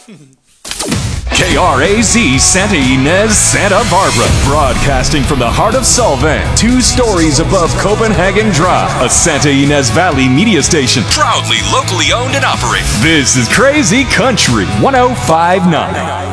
KRAZ Santa Ynez, Santa Barbara. Broadcasting from the heart of Solvang, 2 stories above Copenhagen Drive. A Santa Ynez Valley media station. Proudly locally owned and operated. This is Crazy Country 1059.